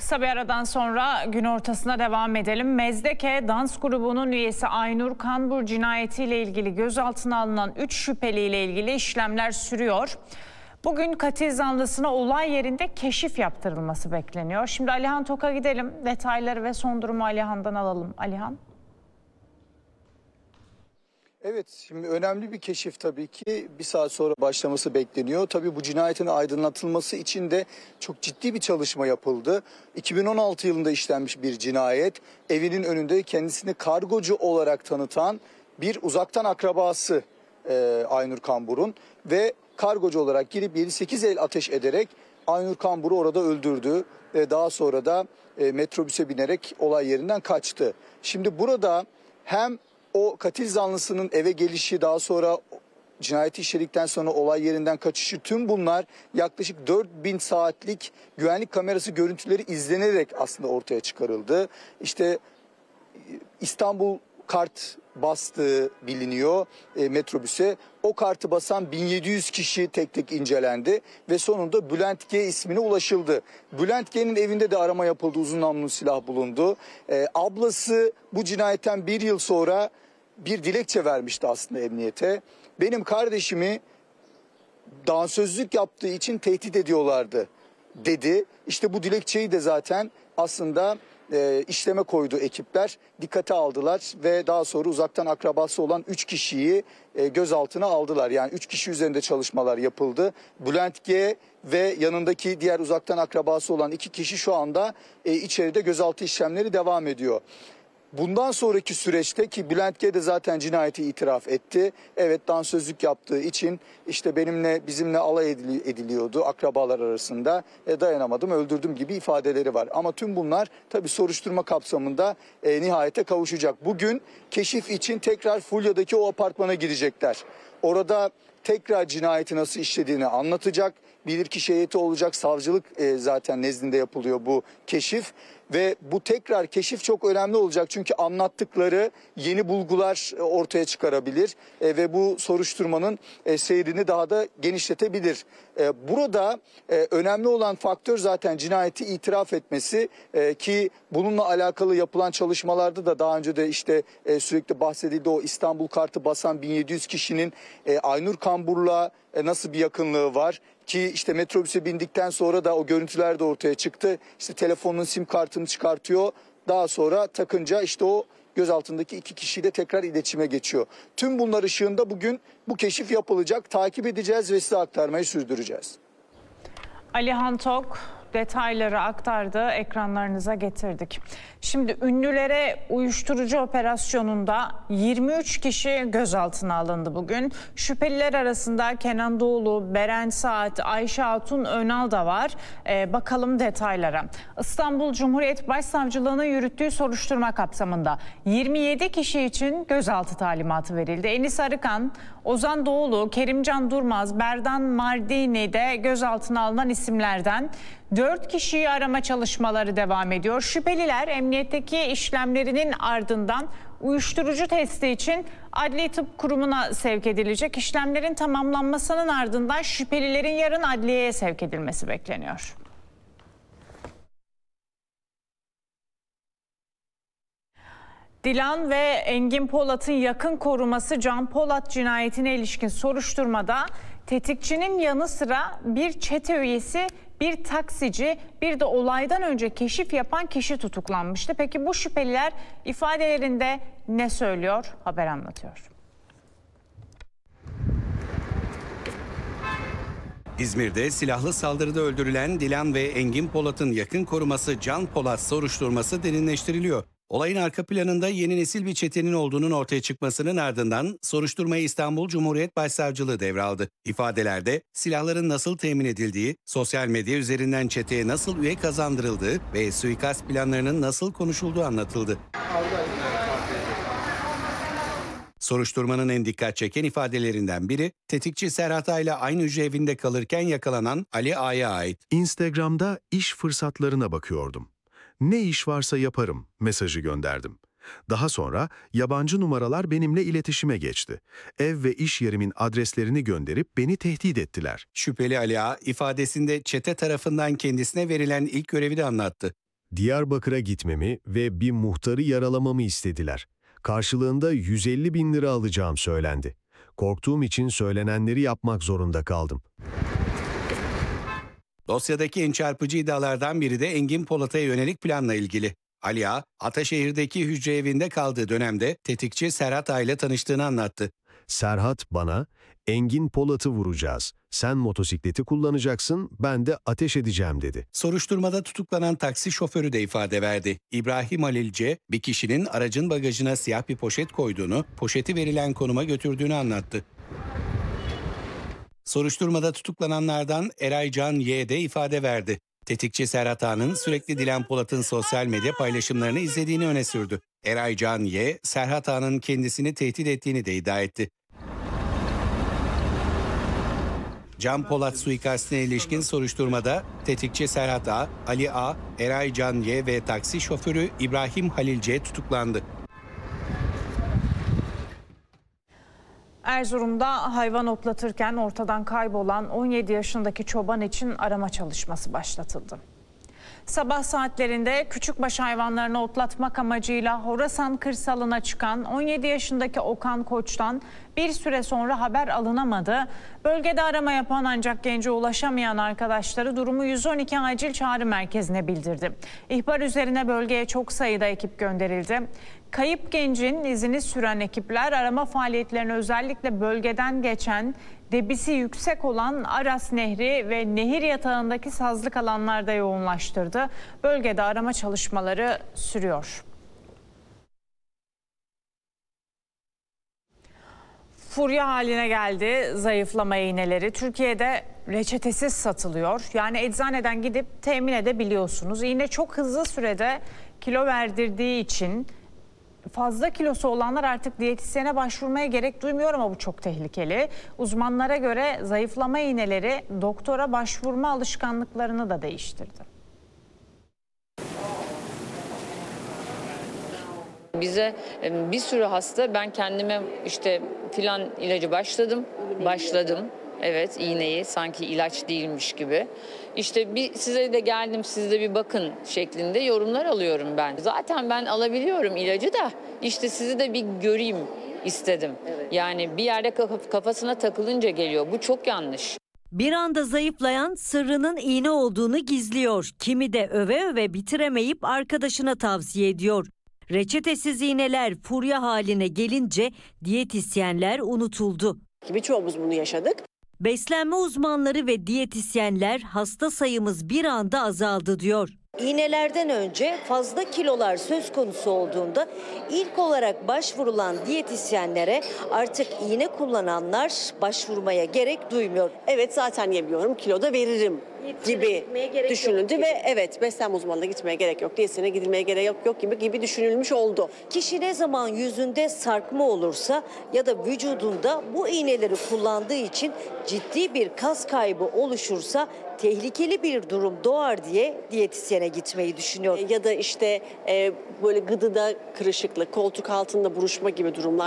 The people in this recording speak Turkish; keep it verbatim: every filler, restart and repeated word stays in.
Kısa bir aradan sonra gün ortasına devam edelim. Mezdeke dans grubunun üyesi Aynur Kambur cinayetiyle ilgili gözaltına alınan üç şüpheliyle ilgili işlemler sürüyor. Bugün katil zanlısına olay yerinde keşif yaptırılması bekleniyor. Şimdi Alihan Tok'a gidelim. Detayları ve son durumu Alihan'dan alalım. Alihan. Evet, şimdi önemli bir keşif tabii ki bir saat sonra başlaması bekleniyor. Tabii bu cinayetin aydınlatılması için de çok ciddi bir çalışma yapıldı. iki bin on altı yılında işlenmiş bir cinayet. Evinin önünde kendisini kargocu olarak tanıtan bir uzaktan akrabası e, Aynur Kambur'un ve kargocu olarak girip yedi sekiz el ateş ederek Aynur Kambur'u orada öldürdü. Ve daha sonra da e, metrobüse binerek olay yerinden kaçtı. Şimdi burada hem o katil zanlısının eve gelişi, daha sonra cinayeti işledikten sonra olay yerinden kaçışı, tüm bunlar yaklaşık dört bin saatlik güvenlik kamerası görüntüleri izlenerek aslında ortaya çıkarıldı. İşte İstanbul kart bastığı biliniyor e, metrobüse. O kartı basan bin yedi yüz kişi tek tek incelendi ve sonunda Bülent G ismine ulaşıldı. Bülent G'nin evinde de arama yapıldı, uzun namlulu silah bulundu. E, ablası bu cinayetten bir yıl sonra bir dilekçe vermişti aslında emniyete. Benim kardeşimi dansözlük yaptığı için tehdit ediyorlardı dedi. İşte bu dilekçeyi de zaten aslında e, işleme koydu ekipler. Dikkate aldılar ve daha sonra uzaktan akrabası olan üç kişiyi e, gözaltına aldılar. Yani üç kişi üzerinde çalışmalar yapıldı. Bülent G ve yanındaki diğer uzaktan akrabası olan iki kişi şu anda e, içeride gözaltı işlemleri devam ediyor. Bundan sonraki süreçte ki Bülent G de zaten cinayeti itiraf etti. Evet, dansözlük yaptığı için işte benimle bizimle alay ediliyordu akrabalar arasında. E, dayanamadım, öldürdüm gibi ifadeleri var. Ama tüm bunlar tabii soruşturma kapsamında e, nihayete kavuşacak. Bugün keşif için tekrar Fulya'daki o apartmana gidecekler. Orada tekrar cinayeti nasıl işlediğini anlatacak. Bilirkişi heyeti olacak. Savcılık e, zaten nezdinde yapılıyor bu keşif. Ve bu tekrar keşif çok önemli olacak. Çünkü anlattıkları yeni bulgular ortaya çıkarabilir. E, ve bu soruşturmanın e, seyrini daha da genişletebilir. E, burada e, önemli olan faktör zaten cinayeti itiraf etmesi. E, ki bununla alakalı yapılan çalışmalarda da daha önce de işte e, sürekli bahsedildi. O İstanbul kartı basan bin yedi yüz kişinin e, Aynur Kambur'la e, nasıl bir yakınlığı var? Ki işte metrobüse bindikten sonra da o görüntüler de ortaya çıktı. İşte telefonun sim kartını çıkartıyor. Daha sonra takınca işte o gözaltındaki iki kişiyle tekrar iletişime geçiyor. Tüm bunlar ışığında bugün bu keşif yapılacak. Takip edeceğiz ve size aktarmayı sürdüreceğiz. Alihan Tok detayları aktardı, ekranlarınıza getirdik. Şimdi ünlülere uyuşturucu operasyonunda yirmi üç kişi gözaltına alındı bugün. Şüpheliler arasında Kenan Doğulu, Beren Saat, Ayşe Hatun Önal da var. Ee, bakalım detaylara. İstanbul Cumhuriyet Başsavcılığı'nın yürüttüğü soruşturma kapsamında yirmi yedi kişi için gözaltı talimatı verildi. Enis Arıkan, Ozan Doğulu, Kerimcan Durmaz, Berdan Mardini de gözaltına alınan isimlerden. Dört kişiyi arama çalışmaları devam ediyor. Şüpheliler emniyetteki işlemlerinin ardından uyuşturucu testi için Adli Tıp Kurumu'na sevk edilecek. İşlemlerin tamamlanmasının ardından şüphelilerin yarın adliyeye sevk edilmesi bekleniyor. Dilan ve Engin Polat'ın yakın koruması Can Polat cinayetine ilişkin soruşturmada tetikçinin yanı sıra bir çete üyesi, bir taksici, bir de olaydan önce keşif yapan kişi tutuklanmıştı. Peki bu şüpheliler ifadelerinde ne söylüyor? Haber anlatıyor. İzmir'de silahlı saldırıda öldürülen Dilan ve Engin Polat'ın yakın koruması Can Polat soruşturması derinleştiriliyor. Olayın arka planında yeni nesil bir çetenin olduğunun ortaya çıkmasının ardından soruşturmayı İstanbul Cumhuriyet Başsavcılığı devraldı. İfadelerde silahların nasıl temin edildiği, sosyal medya üzerinden çeteye nasıl üye kazandırıldığı ve suikast planlarının nasıl konuşulduğu anlatıldı. Soruşturmanın en dikkat çeken ifadelerinden biri, tetikçi Serhat Ay'la aynı hücre evinde kalırken yakalanan Ali A'ya ait. Instagram'da iş fırsatlarına bakıyordum. Ne iş varsa yaparım mesajı gönderdim. Daha sonra yabancı numaralar benimle iletişime geçti. Ev ve iş yerimin adreslerini gönderip beni tehdit ettiler. Şüpheli Ali A ifadesinde çete tarafından kendisine verilen ilk görevi de anlattı. Diyarbakır'a gitmemi ve bir muhtarı yaralamamı istediler. Karşılığında yüz elli bin lira alacağım söylendi. Korktuğum için söylenenleri yapmak zorunda kaldım. Dosyadaki en çarpıcı iddialardan biri de Engin Polat'a yönelik planla ilgili. Ali Ağa, Ataşehir'deki hücre evinde kaldığı dönemde tetikçi Serhat Ağa ile tanıştığını anlattı. Serhat bana, Engin Polat'ı vuracağız. Sen motosikleti kullanacaksın, ben de ateş edeceğim dedi. Soruşturmada tutuklanan taksi şoförü de ifade verdi. İbrahim Halil C. bir kişinin aracın bagajına siyah bir poşet koyduğunu, poşeti verilen konuma götürdüğünü anlattı. Soruşturmada tutuklananlardan Eray Can Y. de ifade verdi. Tetikçi Serhat Ağa'nın sürekli Dilan Polat'ın sosyal medya paylaşımlarını izlediğini öne sürdü. Eray Can Y. Serhat Ağa'nın kendisini tehdit ettiğini de iddia etti. Can Polat suikastine ilişkin soruşturmada tetikçi Serhat Ağa, Ali Ağa, Eray Can Y. ve taksi şoförü İbrahim Halil C. tutuklandı. Erzurum'da hayvan otlatırken ortadan kaybolan on yedi yaşındaki çoban için arama çalışması başlatıldı. Sabah saatlerinde küçükbaş hayvanlarını otlatmak amacıyla Horasan kırsalına çıkan on yedi yaşındaki Okan Koç'tan bir süre sonra haber alınamadı. Bölgede arama yapan ancak gence ulaşamayan arkadaşları durumu yüz on iki acil çağrı merkezine bildirdi. İhbar üzerine bölgeye çok sayıda ekip gönderildi. Kayıp gencin izini süren ekipler arama faaliyetlerini özellikle bölgeden geçen, debisi yüksek olan Aras Nehri ve nehir yatağındaki sazlık alanlarda yoğunlaştırdı. Bölgede arama çalışmaları sürüyor. Furya haline geldi zayıflama iğneleri. Türkiye'de reçetesiz satılıyor. Yani eczaneden gidip temin edebiliyorsunuz. İğne çok hızlı sürede kilo verdirdiği için fazla kilosu olanlar artık diyetisyene başvurmaya gerek duymuyor ama bu çok tehlikeli. Uzmanlara göre zayıflama iğneleri doktora başvurma alışkanlıklarını da değiştirdi. Bize bir sürü hasta ben kendime işte filan ilacı başladım, başladım. Evet, iğneyi sanki ilaç değilmiş gibi. İşte bir size de geldim, siz de bir bakın şeklinde yorumlar alıyorum ben. Zaten ben alabiliyorum ilacı da işte sizi de bir göreyim istedim. Evet. Yani bir yerde kafasına takılınca geliyor. Bu çok yanlış. Bir anda zayıflayan sırrının iğne olduğunu gizliyor. Kimi de öve öve bitiremeyip arkadaşına tavsiye ediyor. Reçetesiz iğneler furya haline gelince diyetisyenler unutuldu. Birçoğumuz bunu yaşadık. Beslenme uzmanları ve diyetisyenler hasta sayımız bir anda azaldı diyor. İğnelerden önce fazla kilolar söz konusu olduğunda ilk olarak başvurulan diyetisyenlere artık iğne kullananlar başvurmaya gerek duymuyor. Evet zaten yemiyorum, kilo da veririm gibi düşünüldü gibi. Ve evet beslenme uzmanına gitmeye gerek yok, diyetisyene gidilmeye gerek yok, yok gibi gibi düşünülmüş oldu. Kişi ne zaman yüzünde sarkma olursa ya da vücudunda bu iğneleri kullandığı için ciddi bir kas kaybı oluşursa tehlikeli bir durum doğar diye diyetisyene gitmeyi düşünüyor. Ya da işte e, böyle gıdıda kırışıklık, koltuk altında buruşma gibi durumlar